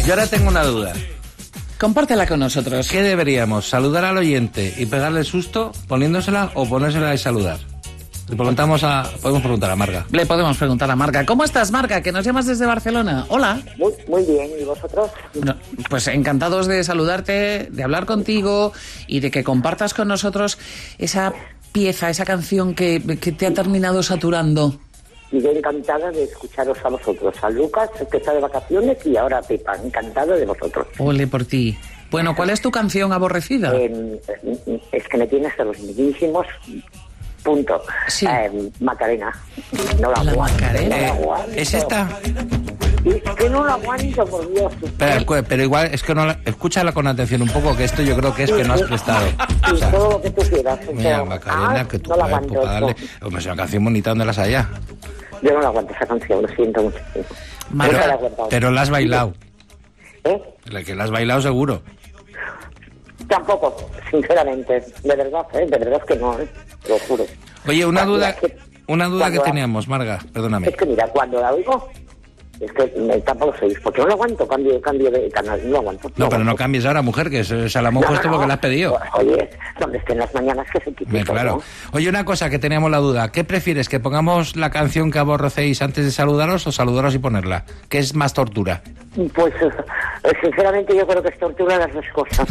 Yo ahora tengo una duda. Compártela con nosotros. ¿Qué deberíamos? ¿Saludar al oyente y pegarle el susto poniéndosela o ponérsela y saludar? Podemos preguntar a Marga. Le podemos preguntar a Marga. ¿Cómo estás, Marga? Que nos llamas desde Barcelona. Hola. Muy bien, ¿y vosotros? No, pues encantados de saludarte, de hablar contigo y de que compartas con nosotros esa pieza, esa canción que te ha terminado saturando. Y yo encantada de escucharos a vosotros, a Lucas, que está de vacaciones, y ahora a Pepa, encantada de vosotros. Ole por ti. Bueno, ¿cuál es tu canción aborrecida? Es que me tienes de los mismísimos, punto. Sí. Macarena. No la La aguanto. Macarena. No la aguanto. ¿Es esta? Es que no la aguanto, por Dios. Pero igual, es que no la... Escúchala con atención un poco, que esto yo creo que es que no has prestado. Sí, O sea, todo lo que tú quieras. mira, Macarena, que tú no la puedes aguanto. darle... Hombre, es una canción bonita, ¿dónde las haya? Yo no la aguanto esa canción, lo siento mucho. Marga, Nunca la he aguantado. Pero la has bailado. ¿Eh? La que la has bailado seguro. Tampoco, sinceramente. De verdad que no, te lo juro. Oye, una duda Cuando que teníamos, Marga, perdóname. Es que mira, cuando la oigo, es que tampoco sé, porque no lo aguanto, cambio de canal, no lo aguanto. No, pero no cambies ahora, mujer, que se la hemos puesto porque la has pedido. Oye, donde estén las mañanas que se quite todo, Claro. ¿no? Oye, una cosa que teníamos la duda. ¿Qué prefieres, que pongamos la canción que aborrecéis antes de saludaros o saludaros y ponerla? ¿Qué es más tortura? Pues, sinceramente, yo creo que es tortura las dos cosas.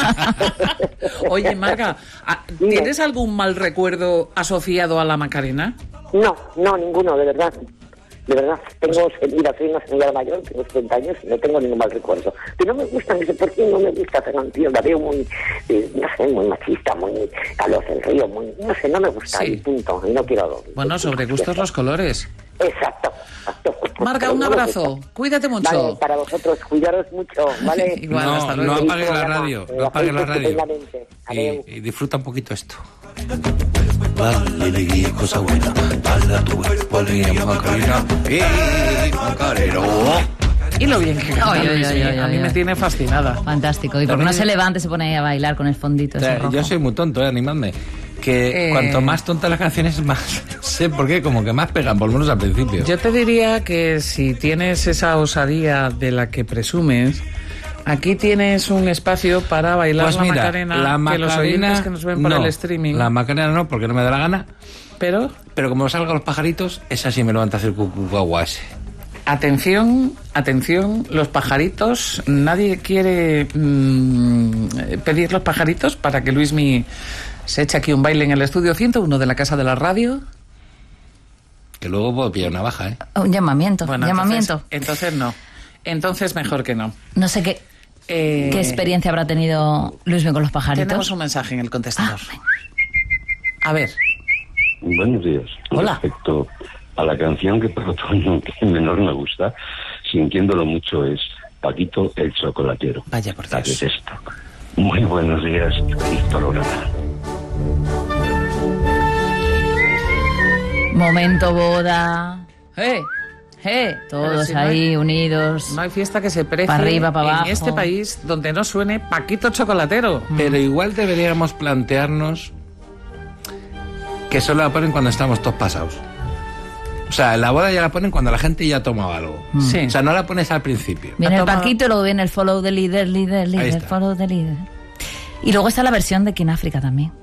oye, Marga, ¿tienes algún mal recuerdo asociado a la Macarena? No, ninguno, de verdad. De verdad, mira, soy una señora mayor, tengo 70 años y no tengo ningún mal recuerdo. Pero no me gusta, no sé por qué no me gusta esa canción, la veo muy, no sé, muy machista, muy a los del río, muy, no sé, no me gusta, Sí. y punto, y no quiero... Bueno, sobre gustos los colores. Exacto. Marga, un abrazo. Cuídate mucho. Vale, para vosotros, cuidaros mucho, ¿vale? Igual, hasta No luego. apagues la radio, no apagues la radio. Adeu. Y disfruta un poquito esto. Dale cosa buena, dale a tu cuerpo alegría, Macarena. Macarena. Y lo bien que canta Oye, Luis oye, Miguel. oye, A mí oye. me tiene fascinada. Fantástico. Y porque no se levanta y se pone ahí a bailar con el fondito ese rojo. Yo soy muy tonto, animadme. Que cuanto más tonta las canciones, más... No sé por qué, como que más pegan, por lo menos al principio. Yo te diría que si tienes esa osadía de la que presumes, aquí tienes un espacio para bailar Pues la mira, Macarena, la que los Macarena oyentes que nos ven por no, el streaming. La Macarena no, porque no me da la gana. Pero, Pero como salgan los pajaritos, esa sí me levanta a hacer cucuaguas. atención, los pajaritos, nadie quiere pedir los pajaritos para que Luismi se eche aquí un baile en el estudio 101 de la Casa de la Radio. Que luego puedo pillar una baja, ¿eh? Un llamamiento. Bueno, llamamiento. Entonces no. Entonces mejor que no. No sé qué experiencia habrá tenido Luismi con los pajaritos. Tenemos un mensaje en el contestador. A ver. Buenos días. Hola. Respecto a la canción que por otoño que menor me gusta, sintiéndolo mucho, es Paquito el Chocolatero. Vaya por La Dios. detesto. Muy buenos días, feliz programa. Momento boda. Todos si no ahí unidos. No hay fiesta que se precie Pa' arriba, pa' abajo. en este país donde no suene Paquito Chocolatero. Pero igual deberíamos plantearnos que solo la ponen cuando estamos todos pasados. O sea, en la boda ya la ponen cuando la gente ya ha tomado algo. Sí. O sea, no la pones al principio. Viene Ha el tomado- Paquito y luego viene el follow the leader, Ahí está. follow the leader. Y luego está la versión de King África también.